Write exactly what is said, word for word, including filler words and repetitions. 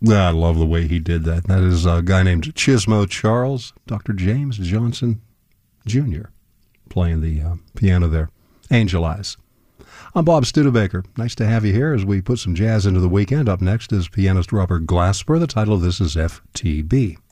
I love the way he did that. That is a guy named Chismo Charles, Doctor James Johnson Junior, playing the uh, piano there. Angel Eyes. I'm Bob Studebaker. Nice to have you here as we put some jazz into the weekend. Up next is pianist Robert Glasper. The title of this is F T B.